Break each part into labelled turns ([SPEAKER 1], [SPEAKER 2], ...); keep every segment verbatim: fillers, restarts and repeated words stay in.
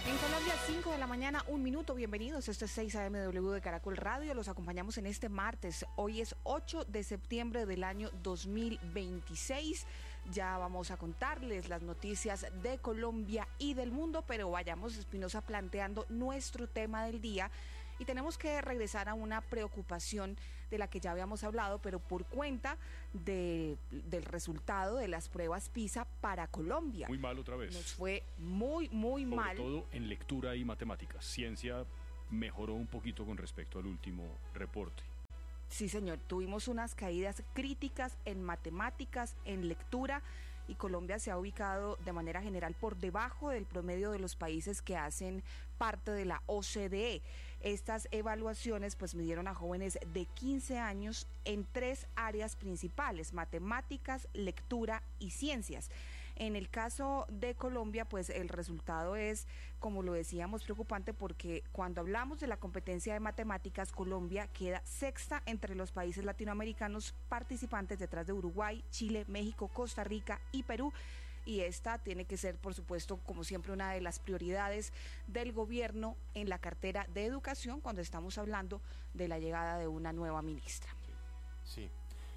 [SPEAKER 1] En Colombia, cinco de la mañana, un minuto. Bienvenidos. Este es seis A M W de Caracol Radio. Los acompañamos en este martes. Hoy es ocho de septiembre del año dos mil veintiséis. Ya vamos a contarles las noticias de Colombia y del mundo, pero vayamos, Espinosa, planteando nuestro tema del día. Y tenemos que regresar a una preocupación de la que ya habíamos hablado, pero por cuenta de, del resultado de las pruebas PISA para Colombia.
[SPEAKER 2] Muy mal otra vez.
[SPEAKER 1] Nos fue muy, muy
[SPEAKER 2] Sobre
[SPEAKER 1] mal.
[SPEAKER 2] Sobre todo en lectura y matemáticas. Ciencia mejoró un poquito con respecto al último reporte.
[SPEAKER 1] Sí, señor. Tuvimos unas caídas críticas en matemáticas, en lectura, y Colombia se ha ubicado de manera general por debajo del promedio de los países que hacen parte de la O C D E. Estas evaluaciones pues midieron a jóvenes de quince años en tres áreas principales: matemáticas, lectura y ciencias. En el caso de Colombia, pues el resultado es, como lo decíamos, preocupante, porque cuando hablamos de la competencia de matemáticas, Colombia queda sexta entre los países latinoamericanos participantes, detrás de Uruguay, Chile, México, Costa Rica y Perú. Y esta tiene que ser, por supuesto, como siempre, una de las prioridades del gobierno en la cartera de educación cuando estamos hablando de la llegada de una nueva ministra.
[SPEAKER 3] Sí.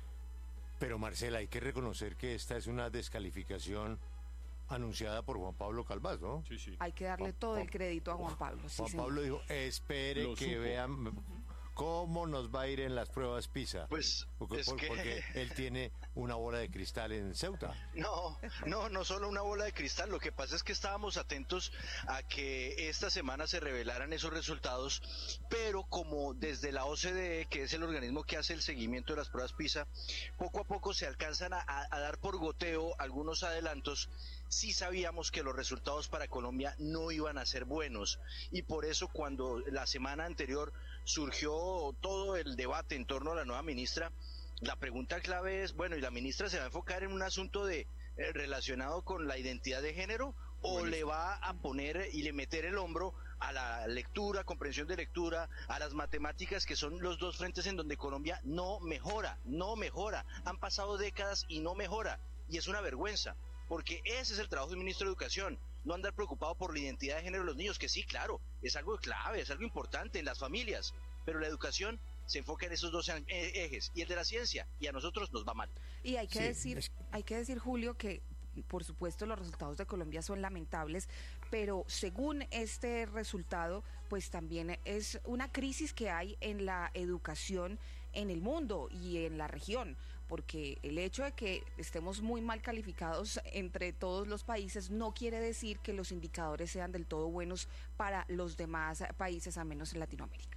[SPEAKER 3] Pero, Marcela, hay que reconocer que esta es una descalificación anunciada por Juan Pablo Calvás, ¿no?
[SPEAKER 2] Sí, sí.
[SPEAKER 1] Hay que darle
[SPEAKER 3] Juan,
[SPEAKER 1] todo
[SPEAKER 3] Juan,
[SPEAKER 1] el crédito a Juan Pablo. Sí,
[SPEAKER 3] Juan
[SPEAKER 1] señor.
[SPEAKER 3] Pablo dijo, espere
[SPEAKER 2] Lo
[SPEAKER 3] que
[SPEAKER 2] supo.
[SPEAKER 3] vean uh-huh. cómo nos va a ir en las pruebas PISA.
[SPEAKER 4] Pues
[SPEAKER 3] porque,
[SPEAKER 4] es
[SPEAKER 3] por,
[SPEAKER 4] que...
[SPEAKER 3] porque él tiene una bola de cristal en Ceuta.
[SPEAKER 4] No, no, no solo una bola de cristal. Lo que pasa es que estábamos atentos a que esta semana se revelaran esos resultados, pero como desde la O C D E, que es el organismo que hace el seguimiento de las pruebas PISA, poco a poco se alcanzan a, a dar por goteo algunos adelantos. Sí sabíamos que los resultados para Colombia no iban a ser buenos, y por eso cuando la semana anterior surgió todo el debate en torno a la nueva ministra, la pregunta clave es, bueno, ¿y la ministra se va a enfocar en un asunto de eh, relacionado con la identidad de género, o bueno, le va a poner y le meter el hombro a la lectura, comprensión de lectura, a las matemáticas, que son los dos frentes en donde Colombia no mejora, no mejora? Han pasado décadas y no mejora, y es una vergüenza, porque ese es el trabajo del ministro de Educación, no andar preocupado por la identidad de género de los niños, que sí, claro, es algo clave, es algo importante en las familias, pero la educación se enfoca en esos dos ejes, y el de la ciencia, y a nosotros nos va mal.
[SPEAKER 1] Y hay que
[SPEAKER 3] Sí,
[SPEAKER 1] decir,
[SPEAKER 3] es...
[SPEAKER 1] hay que decir, Julio, que por supuesto los resultados de Colombia son lamentables, pero según este resultado, pues también es una crisis que hay en la educación en el mundo y en la región, porque el hecho de que estemos muy mal calificados entre todos los países no quiere decir que los indicadores sean del todo buenos para los demás países, a menos en Latinoamérica.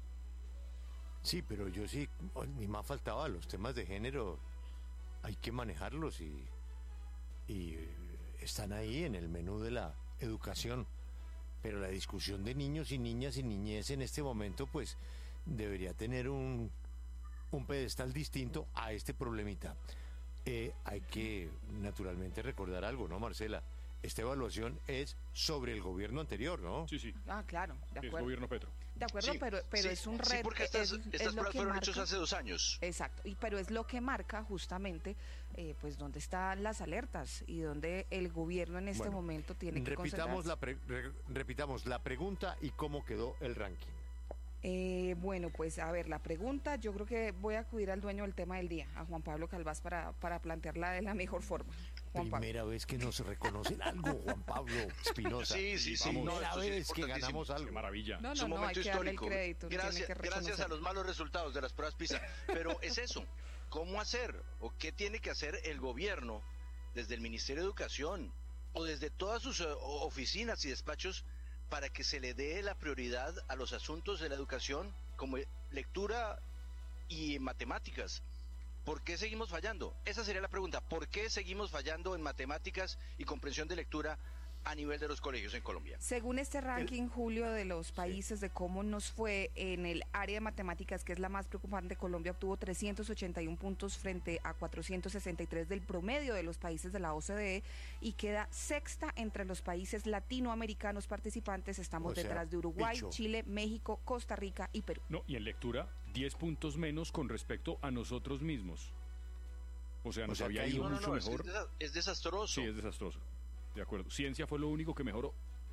[SPEAKER 3] Sí, pero yo sí, ni más faltaba, los temas de género hay que manejarlos y, y están ahí en el menú de la educación, pero la discusión de niños y niñas y niñez en este momento pues debería tener un, un pedestal distinto a este problemita. Eh, hay que naturalmente recordar algo, ¿no, Marcela? Esta evaluación es sobre el gobierno anterior, ¿no?
[SPEAKER 2] Sí, sí.
[SPEAKER 1] Ah, claro, de acuerdo.
[SPEAKER 2] Es gobierno Petro.
[SPEAKER 1] De acuerdo,
[SPEAKER 4] Sí,
[SPEAKER 1] pero, pero
[SPEAKER 4] sí,
[SPEAKER 1] es un reto.
[SPEAKER 4] Sí, porque estas,
[SPEAKER 1] es,
[SPEAKER 4] estas
[SPEAKER 1] es
[SPEAKER 4] pruebas fueron
[SPEAKER 1] marca,
[SPEAKER 4] hechas hace dos años.
[SPEAKER 1] Exacto, y pero es lo que marca justamente eh, pues dónde están las alertas y dónde el gobierno en este
[SPEAKER 3] Bueno,
[SPEAKER 1] momento tiene que
[SPEAKER 3] repitamos
[SPEAKER 1] concentrarse.
[SPEAKER 3] la pre, re, repitamos la pregunta y cómo quedó el ranking.
[SPEAKER 1] Eh, bueno, pues a ver, la pregunta, yo creo que voy a acudir al dueño del tema del día, a Juan Pablo Calvás, para, para plantearla de la mejor forma. Juan
[SPEAKER 3] Primera
[SPEAKER 1] Pablo.
[SPEAKER 3] vez que nos reconocen algo, Juan Pablo Espinosa.
[SPEAKER 4] Sí, sí, sí.
[SPEAKER 3] Primera
[SPEAKER 4] No, esto sí es
[SPEAKER 3] vez que
[SPEAKER 4] importantísimo.
[SPEAKER 3] ganamos algo.
[SPEAKER 2] Qué maravilla.
[SPEAKER 1] No,
[SPEAKER 4] Es
[SPEAKER 1] no,
[SPEAKER 4] un
[SPEAKER 1] no, hay
[SPEAKER 4] momento
[SPEAKER 1] que darle el
[SPEAKER 4] histórico.
[SPEAKER 1] crédito.
[SPEAKER 4] Gracias,
[SPEAKER 1] tiene que
[SPEAKER 4] gracias a
[SPEAKER 1] reconocerlo.
[SPEAKER 4] los malos resultados de las pruebas PISA. Pero es eso, ¿cómo hacer? ¿O qué tiene que hacer el gobierno desde el Ministerio de Educación o desde todas sus uh, oficinas y despachos para que se le dé la prioridad a los asuntos de la educación como lectura y matemáticas? ¿Por qué seguimos fallando? Esa sería la pregunta. ¿Por qué seguimos fallando en matemáticas y comprensión de lectura a nivel de los colegios en Colombia?
[SPEAKER 1] Según este ranking, Julio, de los países, de cómo nos fue en el área de matemáticas, que es la más preocupante, Colombia obtuvo trescientos ochenta y uno puntos frente a cuatrocientos sesenta y tres del promedio de los países de la O C D E y queda sexta entre los países latinoamericanos participantes. Estamos
[SPEAKER 3] O sea,
[SPEAKER 1] detrás de Uruguay,
[SPEAKER 3] bicho.
[SPEAKER 1] Chile, México, Costa Rica y Perú.
[SPEAKER 2] No, y en lectura, diez puntos menos con respecto a nosotros mismos. O sea, nos
[SPEAKER 3] O sea,
[SPEAKER 2] había
[SPEAKER 3] que hay
[SPEAKER 2] ido
[SPEAKER 4] No, no,
[SPEAKER 2] mucho
[SPEAKER 4] no, es,
[SPEAKER 2] mejor.
[SPEAKER 4] desa- es desastroso.
[SPEAKER 2] Sí, es desastroso. De acuerdo. Ciencia fue lo único que mejoró.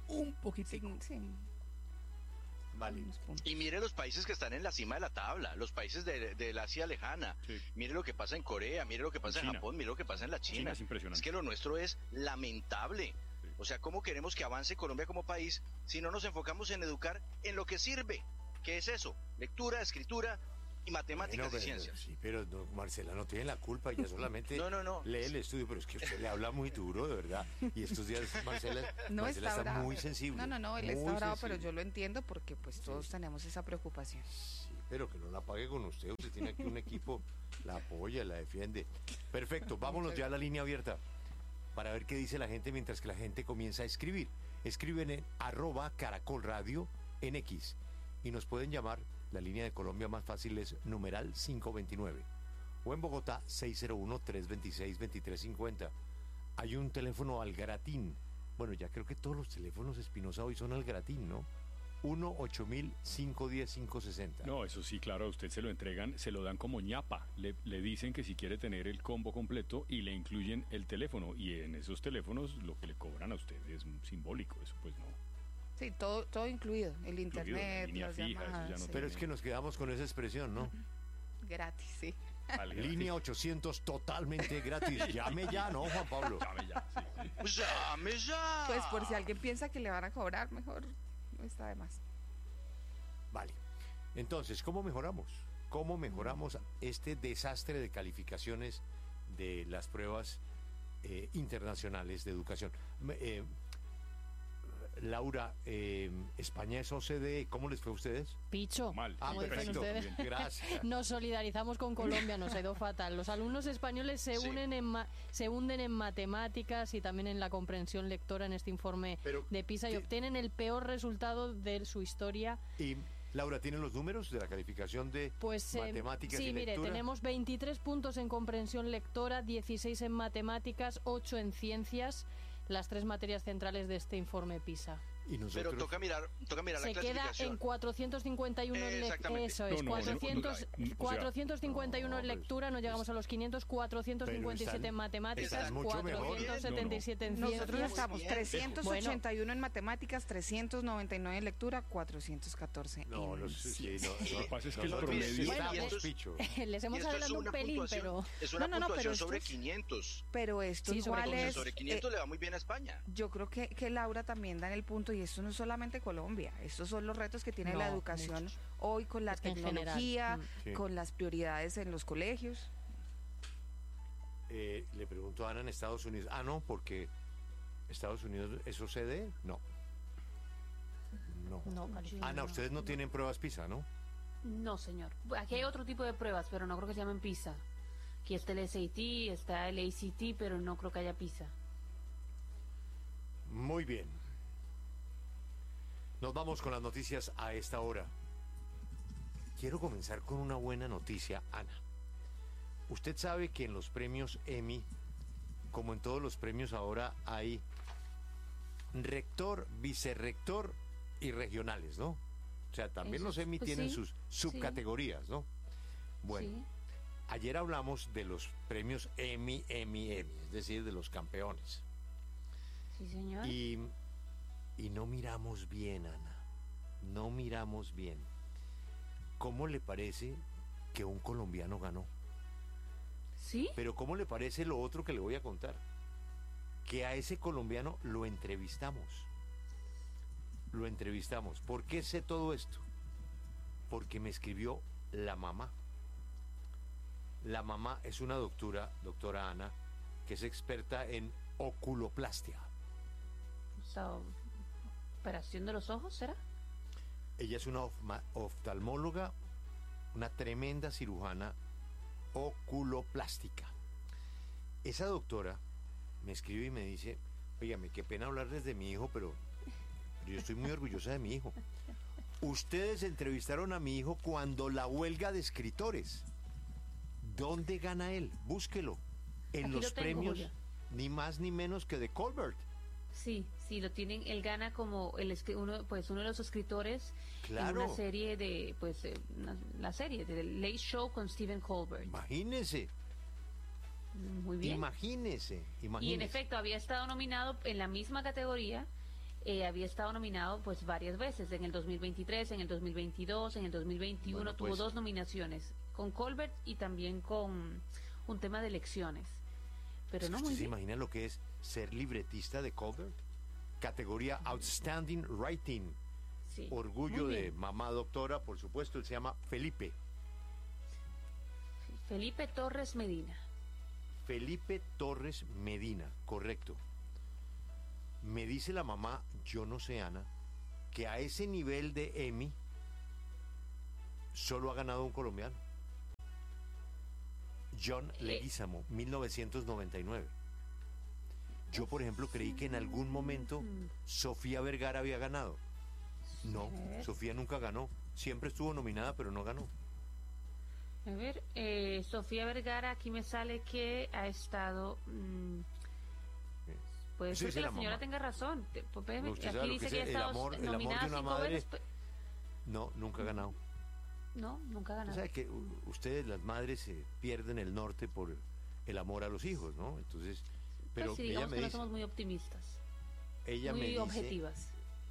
[SPEAKER 2] un poquitico.
[SPEAKER 1] Sí, sí.
[SPEAKER 3] Vale.
[SPEAKER 4] Y mire los países que están en la cima de la tabla, los países de, del Asia lejana.
[SPEAKER 2] Sí.
[SPEAKER 4] Mire lo que pasa en Corea, mire lo que pasa en,
[SPEAKER 2] China.
[SPEAKER 4] Japón, mire lo que pasa en la China.
[SPEAKER 2] China es impresionante.
[SPEAKER 4] Es que lo nuestro es lamentable.
[SPEAKER 2] Sí.
[SPEAKER 4] O sea, ¿cómo queremos que avance Colombia como país si no nos enfocamos en educar en lo que sirve? ¿Qué es eso? Lectura, escritura y matemáticas
[SPEAKER 3] Bueno,
[SPEAKER 4] y
[SPEAKER 3] pero-
[SPEAKER 4] ciencias.
[SPEAKER 3] Sí, pero no, Marcela no tiene la culpa, ella solamente
[SPEAKER 4] No, no, no.
[SPEAKER 3] lee el estudio, pero es que usted le habla muy duro, de verdad. Y estos días Marcela,
[SPEAKER 1] No
[SPEAKER 3] Marcela
[SPEAKER 1] está
[SPEAKER 3] está,
[SPEAKER 1] bravo.
[SPEAKER 3] muy sensible.
[SPEAKER 1] No, no, no, él
[SPEAKER 3] muy
[SPEAKER 1] está bravo, pero
[SPEAKER 3] sensible.
[SPEAKER 1] yo lo entiendo porque pues todos
[SPEAKER 3] Sí.
[SPEAKER 1] tenemos esa preocupación.
[SPEAKER 3] Sí, pero que no la pague con usted, usted tiene aquí un equipo, la apoya, la defiende. Perfecto, vámonos ya a la línea abierta para ver qué dice la gente mientras que la gente comienza a escribir. Escriben en arroba Caracol Radio en X y nos pueden llamar. La línea de Colombia más fácil es numeral quinientos veintinueve o en Bogotá seis cero uno, tres dos seis, dos tres cinco cero. Hay un teléfono al gratín. Bueno, ya creo que todos los teléfonos Espinosa hoy son al gratín, ¿no? uno ocho mil, cinco uno cero, cinco seis cero.
[SPEAKER 2] No, eso sí, claro, a usted se lo entregan, se lo dan como ñapa. Le, le dicen que si quiere tener el combo completo y le incluyen el teléfono. Y en esos teléfonos lo que le cobran a usted es simbólico, eso pues no.
[SPEAKER 1] Sí, todo, todo incluido, el
[SPEAKER 2] Incluido, la
[SPEAKER 1] internet,
[SPEAKER 2] línea
[SPEAKER 1] las
[SPEAKER 2] fija, eso ya
[SPEAKER 1] llamadas,
[SPEAKER 2] no
[SPEAKER 1] sí.
[SPEAKER 3] Pero es que nos quedamos con esa expresión, ¿no?
[SPEAKER 1] gratis, sí.
[SPEAKER 2] Al gratis.
[SPEAKER 3] Línea ochocientos totalmente gratis. Llame ya, ¿no, Juan Pablo?
[SPEAKER 2] Llame ya, sí, sí.
[SPEAKER 4] ¡Llame ya!
[SPEAKER 1] Pues por si alguien piensa que le van a cobrar, mejor no está de más.
[SPEAKER 3] Vale. Entonces, ¿cómo mejoramos? ¿Cómo mejoramos este desastre de calificaciones de las pruebas eh, internacionales de educación? Me- eh, Laura, eh, España es O C D E. ¿Cómo les fue a ustedes?
[SPEAKER 5] Picho,
[SPEAKER 2] Mal.
[SPEAKER 3] Ah,
[SPEAKER 5] como dicen
[SPEAKER 3] perfecto.
[SPEAKER 5] ustedes.
[SPEAKER 3] Gracias.
[SPEAKER 5] Nos solidarizamos con Colombia, nos ha ido fatal. Los alumnos españoles se
[SPEAKER 4] Sí.
[SPEAKER 5] unen en ma- se hunden en matemáticas y también en la comprensión lectora en este informe
[SPEAKER 3] Pero,
[SPEAKER 5] de PISA y
[SPEAKER 3] ¿qué-
[SPEAKER 5] obtienen el peor resultado de su historia.
[SPEAKER 3] Y Laura, ¿tienen los números de la calificación de
[SPEAKER 5] Pues eh,
[SPEAKER 3] matemáticas
[SPEAKER 5] sí,
[SPEAKER 3] y
[SPEAKER 5] mire,
[SPEAKER 3] lectura?
[SPEAKER 5] tenemos veintitrés puntos en comprensión lectora, dieciséis en matemáticas, ocho en ciencias, las tres materias centrales de este informe PISA.
[SPEAKER 3] Y nosotros,
[SPEAKER 4] Pero toca mirar, toca mirar
[SPEAKER 5] Se
[SPEAKER 4] la
[SPEAKER 5] queda
[SPEAKER 4] clasificación.
[SPEAKER 5] en cuatrocientos cincuenta y uno en lectura.
[SPEAKER 4] Exactamente.
[SPEAKER 5] Eso
[SPEAKER 2] No,
[SPEAKER 5] es,
[SPEAKER 2] no,
[SPEAKER 5] cuatrocientos,
[SPEAKER 2] no, no, o sea,
[SPEAKER 5] cuatrocientos cincuenta y uno
[SPEAKER 3] no,
[SPEAKER 5] en
[SPEAKER 3] pero
[SPEAKER 5] lectura, no llegamos a los quinientos, cuatrocientos cincuenta y siete
[SPEAKER 3] Pero
[SPEAKER 5] en matemáticas,
[SPEAKER 3] están mucho mejor.
[SPEAKER 5] cuatrocientos setenta y siete en
[SPEAKER 1] Nosotros
[SPEAKER 5] ciencias.
[SPEAKER 1] estamos
[SPEAKER 4] bien.
[SPEAKER 1] trescientos ochenta y uno en matemáticas, trescientos noventa y nueve en lectura, cuatrocientos catorce
[SPEAKER 3] No,
[SPEAKER 1] en
[SPEAKER 3] los, sí,
[SPEAKER 1] ciencias.
[SPEAKER 3] no,
[SPEAKER 2] Lo que pasa es que el
[SPEAKER 3] nosotros
[SPEAKER 2] promedio-
[SPEAKER 3] sí
[SPEAKER 5] Bueno,
[SPEAKER 3] estamos,
[SPEAKER 5] es-
[SPEAKER 3] Picho.
[SPEAKER 5] Les
[SPEAKER 4] Y
[SPEAKER 5] hemos
[SPEAKER 4] esto es
[SPEAKER 5] adelantado un
[SPEAKER 4] una
[SPEAKER 5] pelín,
[SPEAKER 4] puntuación,
[SPEAKER 5] pero
[SPEAKER 4] es una
[SPEAKER 1] No, no, no, pero
[SPEAKER 4] puntuación
[SPEAKER 1] esto
[SPEAKER 4] sobre
[SPEAKER 1] es-
[SPEAKER 4] quinientos.
[SPEAKER 1] Pero esto
[SPEAKER 5] Sí, sobre
[SPEAKER 1] igual
[SPEAKER 4] Entonces,
[SPEAKER 1] es,
[SPEAKER 4] sobre
[SPEAKER 1] eh,
[SPEAKER 4] quinientos le va muy bien a España.
[SPEAKER 1] yo creo que, que Laura también da en el punto, y esto no es solamente Colombia, estos son los retos que tiene
[SPEAKER 5] No,
[SPEAKER 1] la educación
[SPEAKER 5] muchos.
[SPEAKER 1] hoy con la
[SPEAKER 5] Es que en
[SPEAKER 1] tecnología,
[SPEAKER 5] general,
[SPEAKER 3] Sí.
[SPEAKER 1] con las prioridades en los colegios.
[SPEAKER 3] Eh, le pregunto a Ana en Estados Unidos. Ah, no, porque Estados Unidos es O C D E. No. No.
[SPEAKER 5] no, califica.
[SPEAKER 3] Ana, ustedes no tienen pruebas PISA, ¿no?
[SPEAKER 6] No, señor. Aquí hay otro tipo de pruebas, pero no creo que se llamen PISA. Aquí está el S A T, está el A C T, pero no creo que haya PISA.
[SPEAKER 3] Muy bien. Nos vamos con las noticias a esta hora. Quiero comenzar con una buena noticia, Ana. Usted sabe que en los premios Emmy, como en todos los premios ahora, hay rector, vicerrector y regionales, ¿no? O sea, también
[SPEAKER 6] Eso
[SPEAKER 3] los
[SPEAKER 6] es-
[SPEAKER 3] Emmy
[SPEAKER 6] pues
[SPEAKER 3] tienen
[SPEAKER 6] sí,
[SPEAKER 3] sus subcategorías, ¿no? Bueno,
[SPEAKER 6] Sí.
[SPEAKER 3] ayer hablamos de los premios Emmy, Emmy, Emmy, es decir, de los campeones.
[SPEAKER 6] Sí, señor.
[SPEAKER 3] Y, y no miramos bien, Ana. No miramos bien. ¿Cómo le parece que un colombiano ganó?
[SPEAKER 6] ¿Sí?
[SPEAKER 3] Pero ¿cómo le parece lo otro que le voy a contar? Que a ese colombiano lo entrevistamos. Lo entrevistamos. ¿Por qué sé todo esto? Porque me escribió la mamá. La mamá es una doctora, doctora Ana, que es experta en oculoplastia.
[SPEAKER 6] O sea, operación de los ojos, ¿será?
[SPEAKER 3] Ella es una ofma- oftalmóloga, una tremenda cirujana oculoplástica. Esa doctora me escribe y me dice, oígame, qué pena hablarles de mi hijo, pero, pero yo estoy muy orgullosa de mi hijo. Ustedes entrevistaron a mi hijo cuando la huelga de escritores. ¿Dónde gana él? Búsquelo. En
[SPEAKER 6] Aquí
[SPEAKER 3] los
[SPEAKER 6] lo tengo,
[SPEAKER 3] premios,
[SPEAKER 6] Julia.
[SPEAKER 3] ni más ni menos que de Colbert.
[SPEAKER 6] Sí, sí, lo tienen. Él gana como el escri- uno, pues uno de los escritores
[SPEAKER 3] Claro.
[SPEAKER 6] en una serie de, pues, eh, una- la serie de Late Show con Stephen Colbert.
[SPEAKER 3] Imagínese,
[SPEAKER 6] Muy bien.
[SPEAKER 3] imagínese,
[SPEAKER 6] Y en
[SPEAKER 3] imagínese.
[SPEAKER 6] efecto había estado nominado en la misma categoría eh, había estado nominado pues varias veces, en el dos mil veintitrés, en el dos mil veintidós, en el dos mil veintiuno, bueno, pues, tuvo dos nominaciones, con Colbert y también con un tema de elecciones. Pero no muy
[SPEAKER 3] ¿Usted se
[SPEAKER 6] bien.
[SPEAKER 3] imagina lo que es ser libretista de Colbert? Categoría Outstanding Writing.
[SPEAKER 6] Sí,
[SPEAKER 3] Orgullo de mamá doctora, por supuesto. Él se llama Felipe.
[SPEAKER 6] Felipe Torres Medina.
[SPEAKER 3] Felipe Torres Medina, correcto. Me dice la mamá, yo no sé, Ana, que a ese nivel de Emmy solo ha ganado un colombiano. John Leguizamo, mil novecientos noventa y nueve. Yo, por ejemplo, creí que en algún momento Sofía Vergara había ganado. No, Sofía nunca ganó. Siempre estuvo nominada, pero no ganó.
[SPEAKER 6] A ver, eh, Sofía Vergara, aquí me sale que ha estado... Mmm, puede ser que la, la señora mamá. tenga razón. Te, pues,
[SPEAKER 3] no,
[SPEAKER 6] aquí
[SPEAKER 3] dice
[SPEAKER 6] que,
[SPEAKER 3] que
[SPEAKER 6] ha estado
[SPEAKER 3] el amor, el
[SPEAKER 6] nominada
[SPEAKER 3] amor de una
[SPEAKER 6] cinco
[SPEAKER 3] madre...
[SPEAKER 6] veces.
[SPEAKER 3] No, nunca ha ganado.
[SPEAKER 6] No, nunca ha ganado.
[SPEAKER 3] ¿Sabe que ustedes, las madres, se pierden el norte por el amor a los hijos, ¿no? Entonces, pero
[SPEAKER 6] pues sí,
[SPEAKER 3] ella
[SPEAKER 6] digamos
[SPEAKER 3] me
[SPEAKER 6] que
[SPEAKER 3] dice,
[SPEAKER 6] no somos muy optimistas.
[SPEAKER 3] Ella
[SPEAKER 6] muy
[SPEAKER 3] me dice,
[SPEAKER 6] objetivas.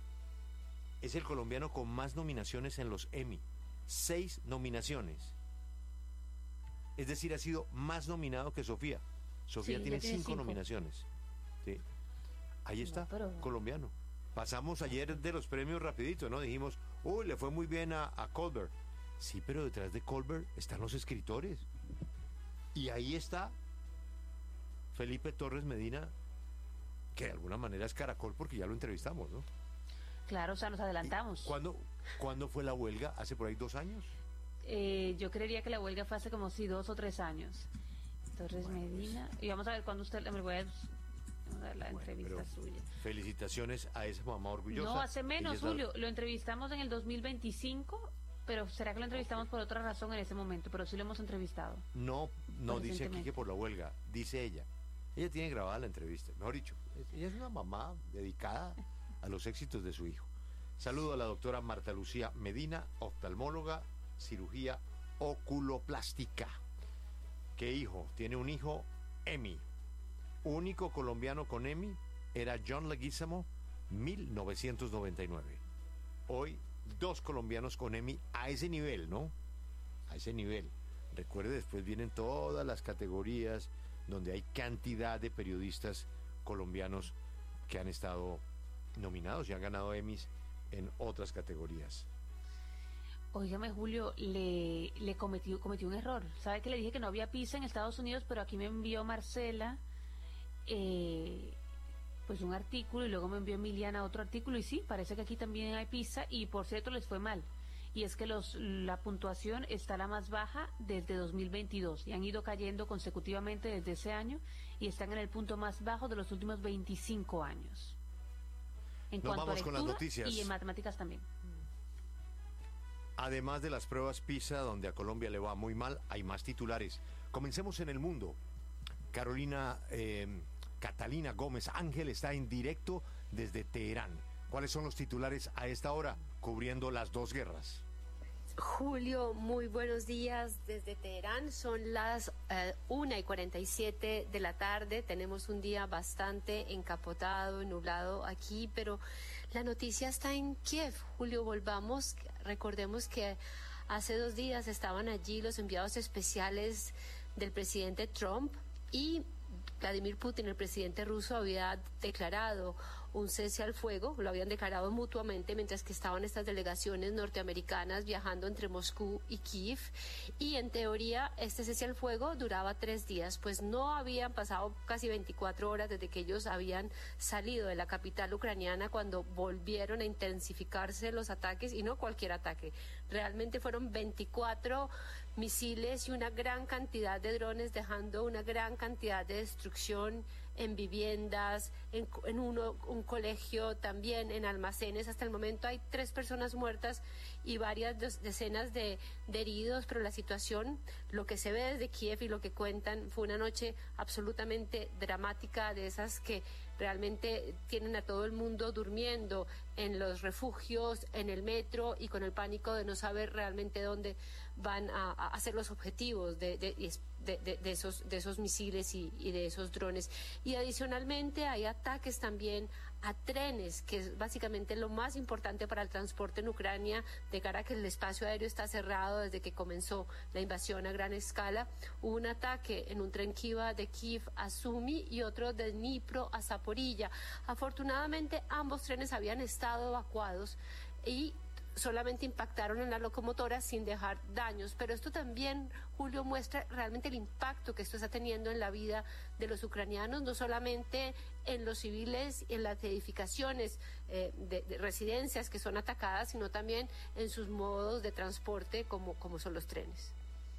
[SPEAKER 3] Es el colombiano con más nominaciones en los Emmy. Seis nominaciones. Es decir, ha sido más nominado que Sofía. Sofía
[SPEAKER 6] sí,
[SPEAKER 3] tiene,
[SPEAKER 6] tiene
[SPEAKER 3] cinco,
[SPEAKER 6] cinco
[SPEAKER 3] nominaciones. Sí. Ahí está,
[SPEAKER 6] no, pero...
[SPEAKER 3] colombiano. Pasamos ayer de los premios rapidito, ¿no? Dijimos, uy, le fue muy bien a, a Colbert. Sí, pero detrás de Colbert están los escritores. Y ahí está Felipe Torres Medina, que de alguna manera es Caracol porque ya lo entrevistamos, ¿no?
[SPEAKER 6] Claro, o sea, nos adelantamos.
[SPEAKER 3] ¿Cuándo, ¿cuándo fue la huelga? ¿Hace por ahí dos años?
[SPEAKER 6] Eh, yo creería que la huelga fue hace como sí, dos o tres años. Torres bueno, Medina. Pues, y vamos a ver cuándo usted... Me voy a, vamos a ver la bueno, entrevista suya.
[SPEAKER 3] Felicitaciones a esa mamá orgullosa.
[SPEAKER 6] No, hace menos,
[SPEAKER 3] la...
[SPEAKER 6] Julio. Lo entrevistamos en el dos mil veinticinco, pero será que lo entrevistamos okay. por otra razón en ese momento, pero sí lo hemos entrevistado.
[SPEAKER 3] No, no dice aquí que por la huelga, dice ella. Ella tiene grabada la entrevista, mejor dicho. Ella es una mamá dedicada a los éxitos de su hijo. Saludo a la doctora Marta Lucía Medina, oftalmóloga, cirugía oculoplástica. ¿Qué hijo? Tiene un hijo, Emmy. Único colombiano con Emmy era John Leguizamo, mil novecientos noventa y nueve. Hoy, dos colombianos con Emmy a ese nivel, ¿no? A ese nivel. Recuerde, después vienen todas las categorías donde hay cantidad de periodistas colombianos que han estado nominados y han ganado Emmys en otras categorías.
[SPEAKER 6] Óigame, Julio, le, le cometió, cometió un error. ¿Sabe que le dije que no había pizza en Estados Unidos? Pero aquí me envió Marcela eh, pues un artículo y luego me envió Emiliana otro artículo y sí, parece que aquí también hay pizza y por cierto les fue mal. Y es que los, la puntuación está la más baja desde dos mil veintidós y han ido cayendo consecutivamente desde ese año y están en el punto más bajo de los últimos veinticinco años. En
[SPEAKER 3] Nos
[SPEAKER 6] cuanto
[SPEAKER 3] vamos
[SPEAKER 6] a
[SPEAKER 3] con las noticias.
[SPEAKER 6] Y en matemáticas también.
[SPEAKER 3] Además de las pruebas PISA, donde a Colombia le va muy mal, hay más titulares. Comencemos en el mundo. Carolina, eh, Catalina Gómez Ángel está en directo desde Teherán. ¿Cuáles son los titulares a esta hora, cubriendo las dos guerras?
[SPEAKER 7] Julio, muy buenos días desde Teherán. Son las eh, una y cuarenta y siete de la tarde. Tenemos un día bastante encapotado, nublado aquí, pero la noticia está en Kiev. Julio, volvamos. Recordemos que hace dos días estaban allí los enviados especiales del presidente Trump y Vladimir Putin, el presidente ruso, había declarado un cese al fuego, lo habían declarado mutuamente mientras que estaban estas delegaciones norteamericanas viajando entre Moscú y Kiev, y en teoría este cese al fuego duraba tres días, pues no habían pasado casi veinticuatro horas desde que ellos habían salido de la capital ucraniana cuando volvieron a intensificarse los ataques, y no cualquier ataque, realmente fueron veinticuatro misiles y una gran cantidad de drones, dejando una gran cantidad de destrucción en viviendas, en, en uno, un colegio, también en almacenes. Hasta el momento hay tres personas muertas y varias decenas de, de heridos, pero la situación, lo que se ve desde Kiev y lo que cuentan, fue una noche absolutamente dramática, de esas que realmente tienen a todo el mundo durmiendo en los refugios, en el metro, y con el pánico de no saber realmente dónde van a, a hacer los objetivos de, de, de, de, de, esos, de esos misiles y, y de esos drones. Y adicionalmente hay ataques también a trenes, que es básicamente lo más importante para el transporte en Ucrania, de cara a que el espacio aéreo está cerrado desde que comenzó la invasión a gran escala. Hubo un ataque en un tren que iba de Kiev a Sumy y otro de Dnipro a Zaporilla. Afortunadamente ambos trenes habían estado evacuados y solamente impactaron en la locomotora sin dejar daños, pero esto también, Julio, muestra realmente el impacto que esto está teniendo en la vida de los ucranianos, no solamente en los civiles y en las edificaciones eh, de, de residencias que son atacadas, sino también en sus modos de transporte como, como son los trenes.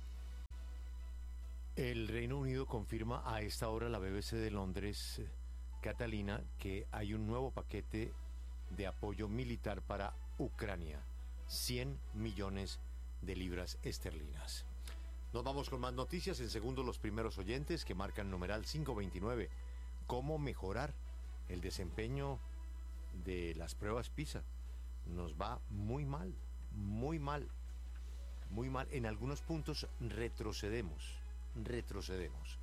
[SPEAKER 3] El Reino Unido confirma a esta hora la B B C de Londres, Catalina, que hay un nuevo paquete de apoyo militar para Ucrania, cien millones de libras esterlinas. Nos vamos con más noticias. En segundo, los primeros oyentes que marcan numeral quinientos veintinueve. ¿Cómo mejorar el desempeño de las pruebas PISA? Nos va muy mal, muy mal, muy mal. En algunos puntos retrocedemos, retrocedemos.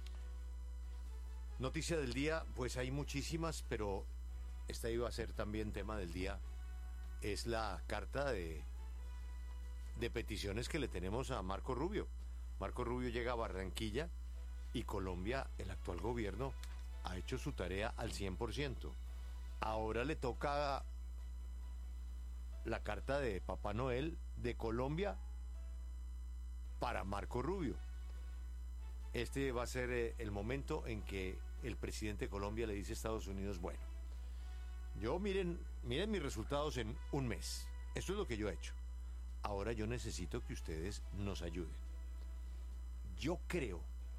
[SPEAKER 3] Noticia del día, pues hay muchísimas, pero esta iba a ser también tema del día. Es la carta de, de peticiones que le tenemos a Marco Rubio. Marco Rubio llega a Barranquilla y Colombia, el actual gobierno, ha hecho su tarea al cien por ciento. Ahora le toca la carta de Papá Noel de Colombia para Marco Rubio. Este va a ser eh, el momento en que el presidente de Colombia le dice a Estados Unidos, bueno, yo miren, miren mis resultados en un mes. Esto es lo que yo he hecho. Ahora yo necesito que ustedes nos ayuden. Yo creo,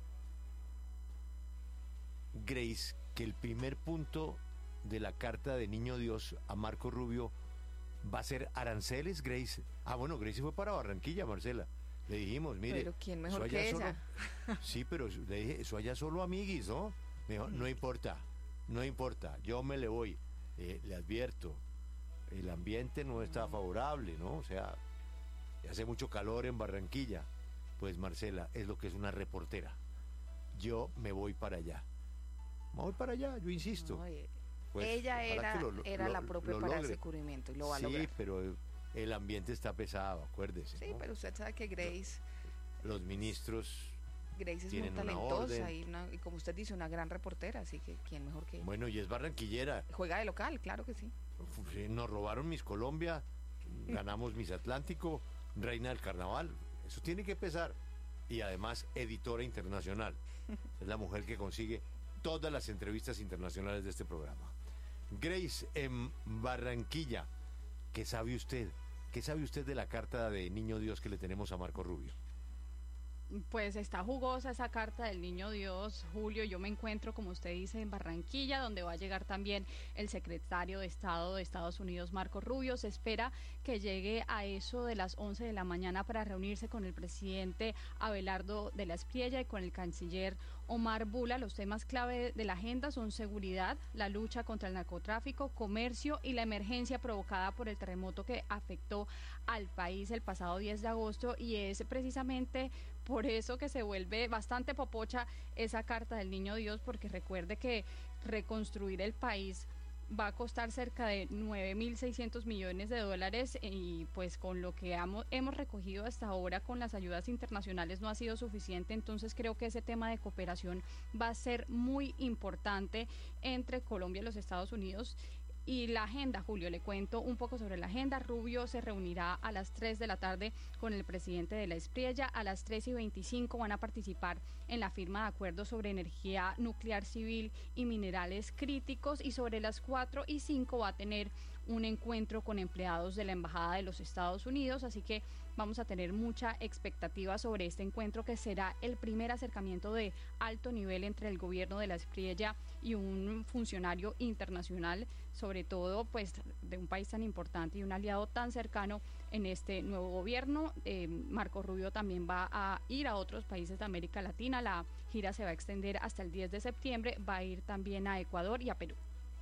[SPEAKER 3] Grace, que el primer punto de la carta de Niño Dios a Marco Rubio va a ser aranceles, Grace. Ah, bueno, Grace fue para Barranquilla, Marcela. Le dijimos, mire,
[SPEAKER 1] pero quién mejor que
[SPEAKER 3] solo...
[SPEAKER 1] ella.
[SPEAKER 3] Sí, pero le dije, eso allá solo amiguis, ¿no? Me dijo, no importa, no importa, yo me le voy. Eh, le advierto, el ambiente no está favorable, ¿no? O sea, hace mucho calor en Barranquilla. Pues Marcela, es lo que es una reportera. Yo me voy para allá. Me voy para allá, yo insisto.
[SPEAKER 1] No, eh,
[SPEAKER 3] pues,
[SPEAKER 1] ella era,
[SPEAKER 3] lo,
[SPEAKER 1] era
[SPEAKER 3] lo,
[SPEAKER 1] la propia
[SPEAKER 3] lo
[SPEAKER 1] para
[SPEAKER 3] logre.
[SPEAKER 1] ese cubrimiento y lo va a
[SPEAKER 3] sí,
[SPEAKER 1] lograr.
[SPEAKER 3] Sí, pero el ambiente está pesado, acuérdese.
[SPEAKER 1] Sí,
[SPEAKER 3] ¿no?
[SPEAKER 1] pero usted sabe que Grace...
[SPEAKER 3] Los ministros...
[SPEAKER 1] Grace es muy talentosa y, una, y como usted dice, una gran reportera, así que quién mejor que ella.
[SPEAKER 3] Bueno, y es barranquillera.
[SPEAKER 1] Juega de local, claro que sí.
[SPEAKER 3] Nos robaron Miss Colombia, ganamos Miss Atlántico, reina del carnaval. Eso tiene que pesar. Y además, editora internacional. Es la mujer que consigue todas las entrevistas internacionales de este programa. Grace, en Barranquilla, ¿qué sabe usted? ¿Qué sabe usted de la carta de Niño Dios que le tenemos a Marco Rubio?
[SPEAKER 8] Pues está jugosa esa carta del Niño Dios, Julio. Yo me encuentro, como usted dice, en Barranquilla, donde va a llegar también el secretario de Estado de Estados Unidos, Marco Rubio. Se espera que llegue a eso de las once de la mañana para reunirse con el presidente Abelardo de la Espriella y con el canciller Omar Bula. Los temas clave de la agenda son seguridad, la lucha contra el narcotráfico, comercio y la emergencia provocada por el terremoto que afectó al país el pasado diez de agosto, y es precisamente por eso que se vuelve bastante popocha esa carta del Niño Dios, porque recuerde que reconstruir el país va a costar cerca de nueve mil seiscientos millones de dólares, y pues con lo que hemos recogido hasta ahora con las ayudas internacionales no ha sido suficiente. Entonces creo que ese tema de cooperación va a ser muy importante entre Colombia y los Estados Unidos. Y la agenda, Julio, le cuento un poco sobre la agenda. Rubio se reunirá a las tres de la tarde con el presidente de la Espriella. A las tres y veinticinco van a participar en la firma de acuerdos sobre energía nuclear civil y minerales críticos. Y sobre las cuatro y cinco va a tener un encuentro con empleados de la Embajada de los Estados Unidos. Así que vamos a tener mucha expectativa sobre este encuentro, que será el primer acercamiento de alto nivel entre el gobierno de la Espriella y un funcionario internacional, sobre todo pues de un país tan importante y un aliado tan cercano en este nuevo gobierno. Eh, Marco Rubio también va a ir a otros países de América Latina. La gira se va a extender hasta el diez de septiembre, va a ir también a Ecuador y a Perú.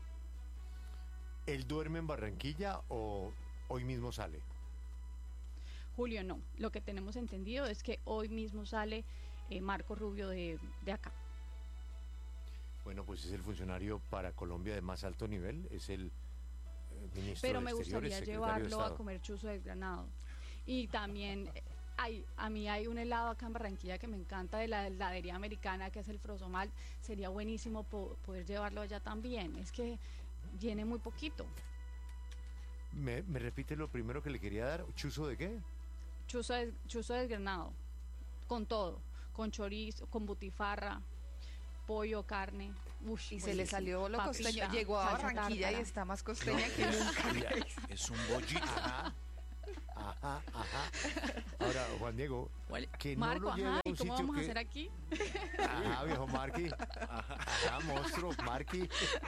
[SPEAKER 3] ¿Él duerme en Barranquilla o hoy mismo sale?
[SPEAKER 8] Julio, no. Lo que tenemos entendido es que hoy mismo sale eh, Marco Rubio de, de acá.
[SPEAKER 3] Bueno, pues es el funcionario para Colombia de más alto nivel, es el eh, ministro
[SPEAKER 8] Pero
[SPEAKER 3] de
[SPEAKER 8] me
[SPEAKER 3] Exteriores,
[SPEAKER 8] gustaría
[SPEAKER 3] secretario de
[SPEAKER 8] llevarlo a
[SPEAKER 3] Estado.
[SPEAKER 8] comer chuzo desgranado. Y también eh, hay, a mí hay un helado acá en Barranquilla que me encanta de la heladería americana, que es el Frosomal. Sería buenísimo po- poder llevarlo allá también. Es que viene muy poquito.
[SPEAKER 3] ¿Me, me repite lo primero que le quería dar? ¿Chuzo de qué?
[SPEAKER 8] Chuzo, des- chuzo desgranado, con todo, con chorizo, con butifarra, pollo, carne. Ush,
[SPEAKER 1] Y se
[SPEAKER 8] pues,
[SPEAKER 1] le salió lo
[SPEAKER 8] papita,
[SPEAKER 1] costeño. Llegó a
[SPEAKER 8] salsa
[SPEAKER 1] Barranquilla y
[SPEAKER 8] tártara.
[SPEAKER 1] está más costeña que nunca.
[SPEAKER 9] Es un bollito.
[SPEAKER 3] Ajá, ajá, ajá. Ahora, Juan Diego,
[SPEAKER 8] ¿Cuál?
[SPEAKER 3] que
[SPEAKER 8] Marco,
[SPEAKER 3] no lo lleve
[SPEAKER 8] ajá,
[SPEAKER 3] a
[SPEAKER 8] ¿y
[SPEAKER 3] un
[SPEAKER 8] cómo
[SPEAKER 3] sitio
[SPEAKER 8] vamos a
[SPEAKER 3] que...
[SPEAKER 8] hacer aquí?
[SPEAKER 3] Ajá, viejo Marqui. Ajá, monstruo, Marqui.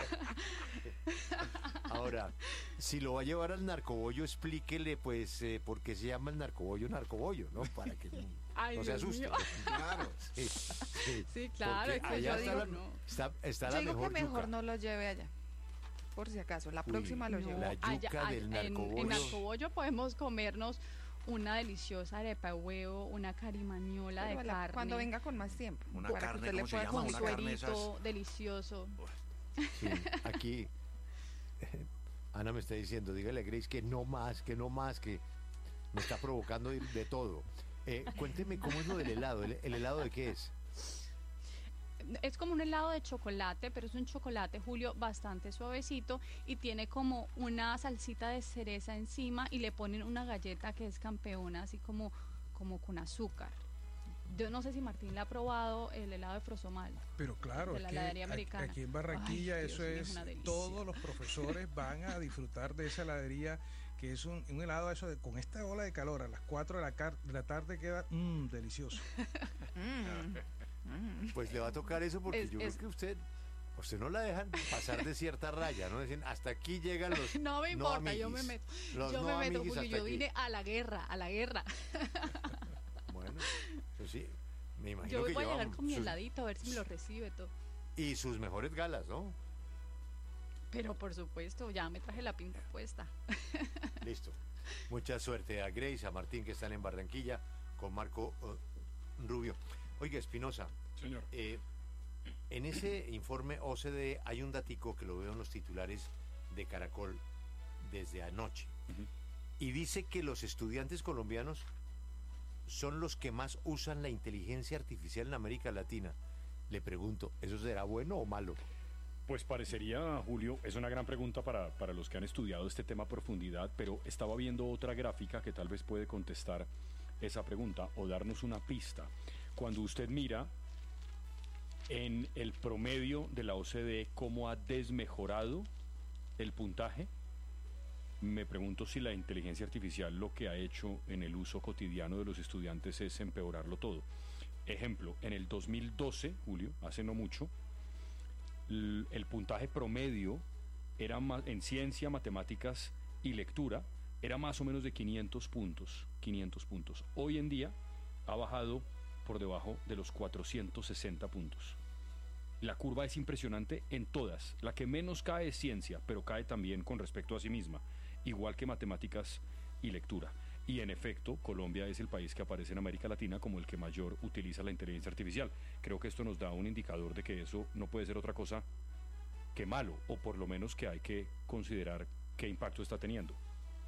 [SPEAKER 3] Ahora, si lo va a llevar al narcobollo, explíquele, pues, eh, por qué se llama el narcobollo narcobollo, ¿no? Para que no,
[SPEAKER 8] Ay,
[SPEAKER 3] no se
[SPEAKER 8] Dios
[SPEAKER 3] asuste.
[SPEAKER 8] mío.
[SPEAKER 3] Claro. Sí, sí.
[SPEAKER 8] Sí, claro,
[SPEAKER 3] Porque
[SPEAKER 8] es que
[SPEAKER 3] allá
[SPEAKER 8] yo
[SPEAKER 3] está
[SPEAKER 8] digo,
[SPEAKER 3] la,
[SPEAKER 8] no.
[SPEAKER 3] está, está
[SPEAKER 1] Yo
[SPEAKER 3] la
[SPEAKER 1] digo
[SPEAKER 3] mejor
[SPEAKER 1] que mejor
[SPEAKER 3] yuca.
[SPEAKER 1] no lo lleve allá. Por si acaso, la
[SPEAKER 3] Uy,
[SPEAKER 1] próxima lo
[SPEAKER 3] no.
[SPEAKER 1] llevo.
[SPEAKER 3] La yuca del
[SPEAKER 8] en-
[SPEAKER 3] narcobollo.
[SPEAKER 8] En, narcobollo podemos comernos una deliciosa arepa de huevo, una carimañola
[SPEAKER 1] Pero
[SPEAKER 8] de
[SPEAKER 1] la-
[SPEAKER 8] carne.
[SPEAKER 1] cuando venga con más tiempo.
[SPEAKER 9] Una
[SPEAKER 1] para que
[SPEAKER 9] carne,
[SPEAKER 1] usted le
[SPEAKER 9] ¿cómo se
[SPEAKER 1] pueda
[SPEAKER 9] llama?
[SPEAKER 8] con
[SPEAKER 9] Una
[SPEAKER 1] contar.
[SPEAKER 9] carne de
[SPEAKER 8] suerito
[SPEAKER 9] esas.
[SPEAKER 8] delicioso.
[SPEAKER 3] Sí, aquí Ana me está diciendo, dígale a Grace que no más, que no más, que me está provocando de, de todo. Eh, cuénteme cómo es lo del helado. ¿El, el helado de qué es?
[SPEAKER 8] Es como un helado de chocolate, pero es un chocolate, Julio, bastante suavecito y tiene como una salsita de cereza encima y le ponen una galleta que es campeona, así como, como con azúcar. Yo no sé si Martín le ha probado el helado de Frosomal.
[SPEAKER 10] Pero claro,
[SPEAKER 8] de
[SPEAKER 10] es
[SPEAKER 8] la
[SPEAKER 10] que
[SPEAKER 8] heladería
[SPEAKER 10] aquí-
[SPEAKER 8] americana.
[SPEAKER 10] aquí en Barranquilla
[SPEAKER 8] Ay, Dios
[SPEAKER 10] eso
[SPEAKER 8] mío, es
[SPEAKER 10] es,
[SPEAKER 8] una delicia.
[SPEAKER 10] todos los profesores van a disfrutar de esa heladería, que es un, un helado eso de, con esta ola de calor a las cuatro de la, car- de la tarde queda mmm, delicioso.
[SPEAKER 3] Pues le va a tocar eso porque
[SPEAKER 8] Es-
[SPEAKER 3] yo
[SPEAKER 8] es-
[SPEAKER 3] creo que usted, usted no la dejan pasar de cierta raya, ¿no? Dicen, hasta aquí llegan los
[SPEAKER 8] No me importa, yo me
[SPEAKER 3] amiguis.
[SPEAKER 8] meto.
[SPEAKER 3] Los
[SPEAKER 8] Yo
[SPEAKER 3] no
[SPEAKER 8] me meto,
[SPEAKER 3] amiguis
[SPEAKER 8] Julio,
[SPEAKER 3] hasta
[SPEAKER 8] yo
[SPEAKER 3] aquí.
[SPEAKER 8] vine a la guerra, a la guerra.
[SPEAKER 3] Bueno, pues sí, me imagino
[SPEAKER 8] Yo
[SPEAKER 3] que
[SPEAKER 8] voy a
[SPEAKER 3] llevan
[SPEAKER 8] llegar con mi
[SPEAKER 3] sus-
[SPEAKER 8] heladito a ver si me lo recibe todo.
[SPEAKER 3] y sus mejores galas, ¿no?
[SPEAKER 8] Pero por supuesto, ya me traje la pinta puesta.
[SPEAKER 3] Listo. Mucha suerte a Grace, a Martín, que están en Barranquilla, con Marco uh, Rubio. Oiga, Espinosa,
[SPEAKER 2] Señor.
[SPEAKER 3] eh, en ese informe O C D E hay un datico que lo veo en los titulares de Caracol desde anoche.
[SPEAKER 2] Ujú.
[SPEAKER 3] Y dice que los estudiantes colombianos son los que más usan la inteligencia artificial en América Latina. Le pregunto, ¿eso será bueno o malo?
[SPEAKER 2] Pues parecería, Julio, es una gran pregunta para, para los que han estudiado este tema a profundidad, pero estaba viendo otra gráfica que tal vez puede contestar esa pregunta o darnos una pista. Cuando usted mira en el promedio de la O C D E cómo ha desmejorado el puntaje, me pregunto si la inteligencia artificial lo que ha hecho en el uso cotidiano de los estudiantes es empeorarlo todo. Ejemplo, en el dos mil doce, Julio, hace no mucho, l- el puntaje promedio era más, en ciencia, matemáticas y lectura era más o menos de quinientos puntos, quinientos puntos. Hoy en día ha bajado por debajo de los cuatrocientos sesenta puntos. La curva es impresionante en todas. La que menos cae es ciencia, pero cae también con respecto a sí misma, igual que matemáticas y lectura. Y en efecto, Colombia es el país que aparece en América Latina como el que mayor utiliza la inteligencia artificial. Creo que esto nos da un indicador de que eso no puede ser otra cosa que malo, o por lo menos que hay que considerar qué impacto está teniendo.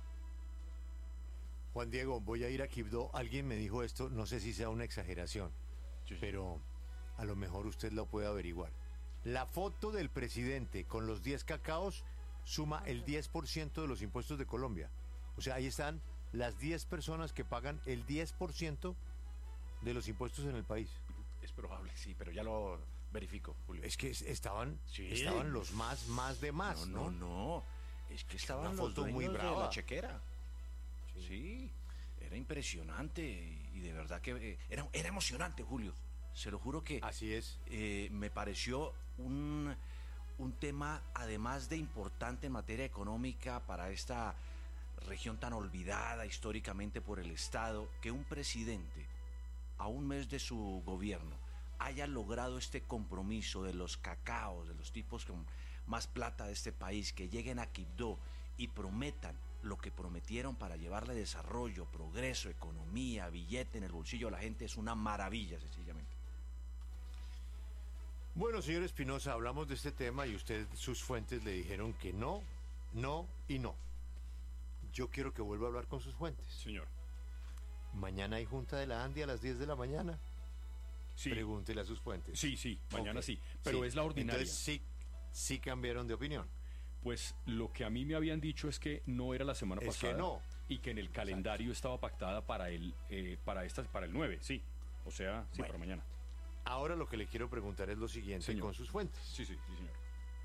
[SPEAKER 3] Juan Diego, voy a ir a Quibdó. Alguien me dijo esto, no sé si sea una exageración, pero a lo mejor usted lo puede averiguar. La foto del presidente con los diez cacaos suma el diez por ciento de los impuestos de Colombia. O sea, ahí están las diez personas que pagan el diez por ciento de los impuestos en el país.
[SPEAKER 9] Es probable, sí, pero ya lo verifico, Julio.
[SPEAKER 3] Es que es- estaban,
[SPEAKER 9] Sí.
[SPEAKER 3] estaban los más, más de más,
[SPEAKER 9] no,
[SPEAKER 3] ¿no?
[SPEAKER 9] no, no. Es que estaban
[SPEAKER 3] Una
[SPEAKER 9] los
[SPEAKER 3] foto muy
[SPEAKER 9] dueños de
[SPEAKER 3] brava.
[SPEAKER 9] la chequera. Sí. Era impresionante y de verdad que eh, era, era emocionante, Julio. Se lo juro que
[SPEAKER 3] Así es.
[SPEAKER 9] eh, me pareció un, un tema, además de importante en materia económica para esta región tan olvidada históricamente por el Estado, que un presidente, a un mes de su gobierno, haya logrado este compromiso de los cacaos, de los tipos con más plata de este país, que lleguen a Quibdó y prometan lo que prometieron para llevarle desarrollo, progreso, economía, billete en el bolsillo a la gente, es una maravilla, sencillamente.
[SPEAKER 3] Bueno, señor Espinosa, hablamos de este tema y usted, sus fuentes le dijeron que no, no y no. Yo quiero que vuelva a hablar con sus fuentes.
[SPEAKER 2] Señor.
[SPEAKER 3] Mañana hay junta de la ANDI a las diez de la mañana.
[SPEAKER 2] Sí.
[SPEAKER 3] Pregúntele a sus fuentes.
[SPEAKER 2] Sí, sí, mañana
[SPEAKER 3] Okay.
[SPEAKER 2] sí. Pero
[SPEAKER 3] Sí.
[SPEAKER 2] es la ordinaria.
[SPEAKER 3] Entonces sí, sí cambiaron de opinión.
[SPEAKER 2] Pues lo que a mí me habían dicho es que no era la semana
[SPEAKER 3] Es
[SPEAKER 2] pasada.
[SPEAKER 3] que no.
[SPEAKER 2] Y que en el calendario estaba pactada para el, eh, para estas, para el nueve, sí. O sea, sí,
[SPEAKER 3] Bueno.
[SPEAKER 2] para mañana.
[SPEAKER 3] Ahora lo que le quiero preguntar es lo siguiente
[SPEAKER 2] Señor.
[SPEAKER 3] con sus fuentes.
[SPEAKER 2] Sí, sí, sí, señor.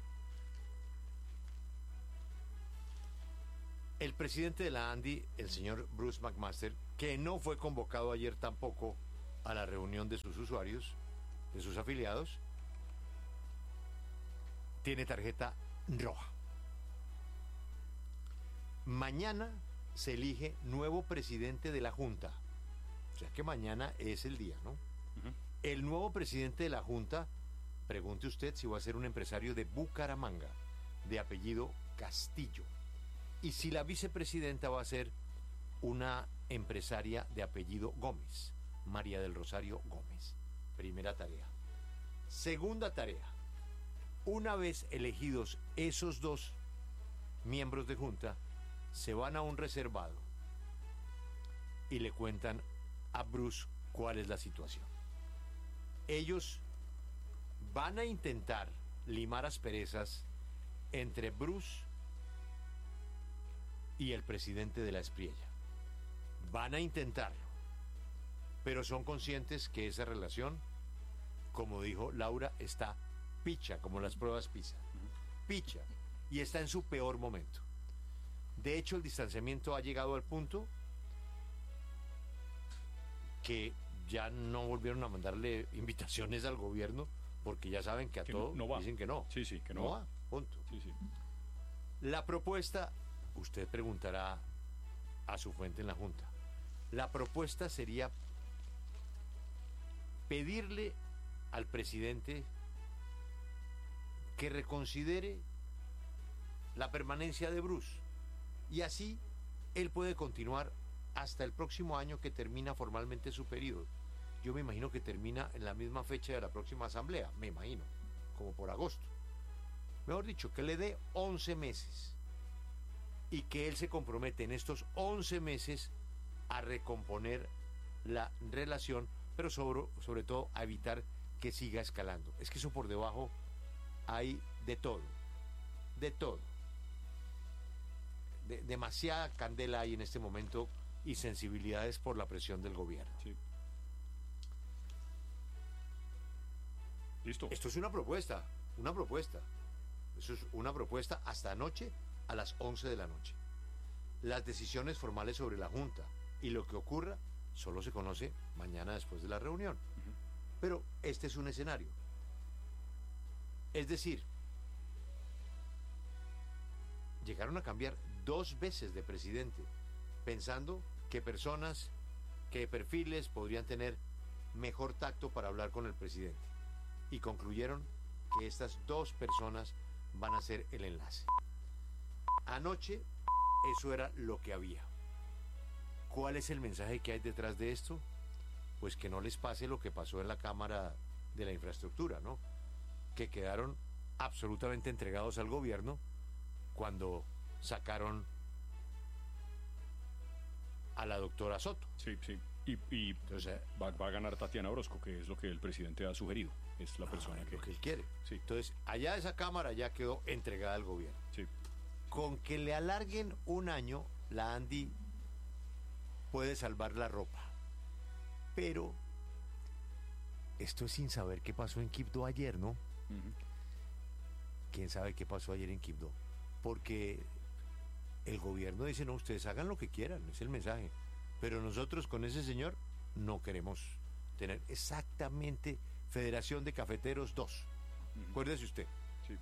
[SPEAKER 3] El presidente de la ANDI, el señor Bruce McMaster, que no fue convocado ayer tampoco a la reunión de sus usuarios, de sus afiliados, tiene tarjeta roja. Mañana se elige nuevo presidente de la Junta. O sea que mañana es el día, ¿no?
[SPEAKER 2] Ujú.
[SPEAKER 3] El nuevo presidente de la Junta, pregunte usted si va a ser un empresario de Bucaramanga, de apellido Castillo. Y si la vicepresidenta va a ser una empresaria de apellido Gómez, María del Rosario Gómez. Primera tarea. Segunda tarea. Una vez elegidos esos dos miembros de Junta, se van a un reservado y le cuentan a Bruce cuál es la situación. Ellos van a intentar limar asperezas entre Bruce y el presidente de la Espriella. Van a intentarlo, pero son conscientes que esa relación, como dijo Laura, está picha, como las pruebas PISA. Picha, y está en su peor momento. De hecho, el distanciamiento ha llegado al punto que ya no volvieron a mandarle invitaciones al gobierno porque ya saben que a
[SPEAKER 2] Que
[SPEAKER 3] todo
[SPEAKER 2] no- no va.
[SPEAKER 3] dicen que no.
[SPEAKER 2] Sí, sí, que no,
[SPEAKER 3] No
[SPEAKER 2] va.
[SPEAKER 3] va, punto.
[SPEAKER 2] Sí, sí.
[SPEAKER 3] La propuesta, usted preguntará a su fuente en la Junta, la propuesta sería pedirle al presidente que reconsidere la permanencia de Bruce y así él puede continuar hasta el próximo año que termina formalmente su periodo. Yo me imagino que termina en la misma fecha de la próxima asamblea, me imagino, como por agosto. Mejor dicho, que le dé once meses y que él se compromete en estos once meses a recomponer la relación, pero sobre, sobre todo a evitar que siga escalando. Es que eso por debajo hay de todo, de todo. De, demasiada candela hay en este momento y sensibilidades por la presión del gobierno.
[SPEAKER 2] Sí. Listo.
[SPEAKER 3] Esto es una propuesta, una propuesta. Eso es una propuesta hasta anoche a las once de la noche. Las decisiones formales sobre la Junta y lo que ocurra solo se conoce mañana después de la reunión.
[SPEAKER 2] Ujú.
[SPEAKER 3] Pero este es un escenario. Es decir, llegaron a cambiar dos veces de presidente, pensando que personas, que perfiles podrían tener mejor tacto para hablar con el presidente. Y concluyeron que estas dos personas van a ser el enlace. Anoche eso era lo que había. ¿Cuál es el mensaje que hay detrás de esto? Pues que no les pase lo que pasó en la Cámara de la Infraestructura, ¿no? Que quedaron absolutamente entregados al gobierno cuando sacaron a la doctora Soto.
[SPEAKER 2] Sí, sí. Y, y
[SPEAKER 3] Entonces,
[SPEAKER 2] va, va a ganar Tatiana Orozco, que es lo que el presidente ha sugerido. Es la persona
[SPEAKER 3] ah,
[SPEAKER 2] que...
[SPEAKER 3] lo que él quiere.
[SPEAKER 2] Sí.
[SPEAKER 3] Entonces, allá esa Cámara ya quedó entregada al gobierno.
[SPEAKER 2] Sí.
[SPEAKER 3] Con que le alarguen un año, la ANDI puede salvar la ropa. Pero esto es sin saber qué pasó en Quibdó ayer, ¿no?
[SPEAKER 2] Ujú.
[SPEAKER 3] ¿Quién sabe qué pasó ayer en Quibdó? Porque el gobierno dice, no, ustedes hagan lo que quieran, es el mensaje. Pero nosotros con ese señor no queremos tener exactamente Federación de Cafeteros dos.
[SPEAKER 2] Ujú.
[SPEAKER 3] Acuérdese usted.
[SPEAKER 2] Sí.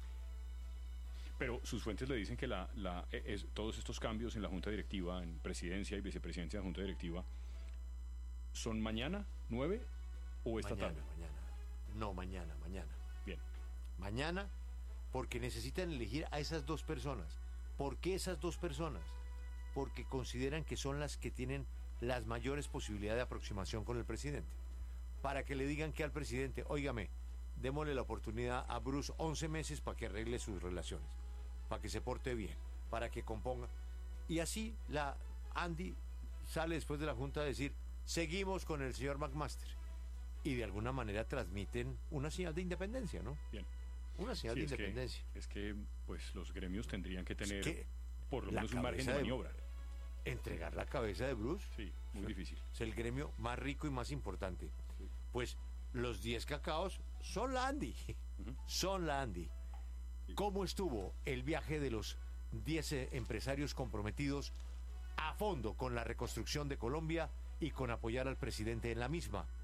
[SPEAKER 2] Pero sus fuentes le dicen que la, la, e- es, todos estos cambios en la Junta Directiva, en presidencia y vicepresidencia de la Junta Directiva, ¿son mañana, nueve o esta
[SPEAKER 3] Mañana,
[SPEAKER 2] tarde?
[SPEAKER 3] mañana. No, mañana, mañana.
[SPEAKER 2] Bien.
[SPEAKER 3] Mañana, porque necesitan elegir a esas dos personas. ¿Por qué esas dos personas? Porque consideran que son las que tienen las mayores posibilidades de aproximación con el presidente. Para que le digan que al presidente, óigame, démosle la oportunidad a Bruce once meses para que arregle sus relaciones, para que se porte bien, para que componga. Y así la Andy sale después de la junta a decir, seguimos con el señor McMaster. Y de alguna manera transmiten una señal de independencia, ¿no?
[SPEAKER 2] Bien.
[SPEAKER 3] Una señal
[SPEAKER 2] Sí,
[SPEAKER 3] de
[SPEAKER 2] es
[SPEAKER 3] independencia.
[SPEAKER 2] Que, es que pues los gremios tendrían que tener
[SPEAKER 3] Es que
[SPEAKER 2] por lo
[SPEAKER 3] la
[SPEAKER 2] menos un margen de
[SPEAKER 3] cabeza de-
[SPEAKER 2] maniobra.
[SPEAKER 3] Entregar la cabeza de Bruce.
[SPEAKER 2] Sí, muy difícil.
[SPEAKER 3] Es el gremio más rico y más importante. Pues los diez cacaos son la Andy. Son la Andy. ¿Cómo estuvo el viaje de los diez eh, empresarios comprometidos a fondo con la reconstrucción de Colombia y con apoyar al presidente en la misma?